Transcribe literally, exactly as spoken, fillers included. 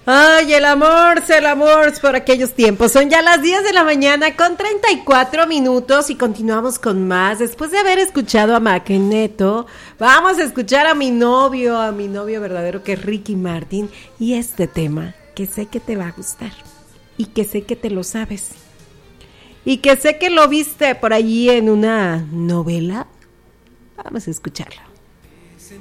Ay, el amor, el amor por aquellos tiempos. Son ya las diez de la mañana con treinta y cuatro minutos y continuamos con más. Después de haber escuchado a Magneto, vamos a escuchar a mi novio, a mi novio verdadero que es Ricky Martin. Y este tema que sé que te va a gustar y que sé que te lo sabes y que sé que lo viste por allí en una novela. Vamos a escucharla.